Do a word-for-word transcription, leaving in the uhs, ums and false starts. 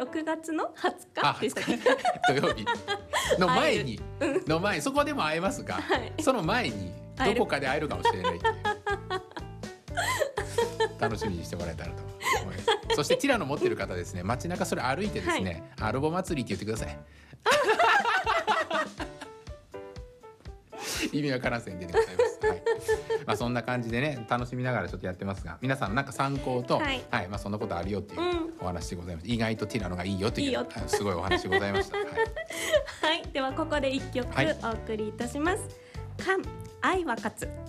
くがつのはつかでしたっけ土曜日の前にの前そこでも会えますが、はい、その前にどこかで会えるかもしれないっていう楽しみにしてもらえたらと思います。そしてティラノ持ってる方ですね、街中それ歩いてですね、はい、アルボ祭りって言ってください意味わからん宣伝でございます、はい、まあそんな感じでね楽しみながらちょっとやってますが、皆さんなんか参考と、はいはい、まあ、そんなことあるよっていうお話でございます、うん、意外とティラノがいいよといういいよすごいお話でございました、はいはい、ではここでいっきょくお送りいたします、はい、愛は勝つ。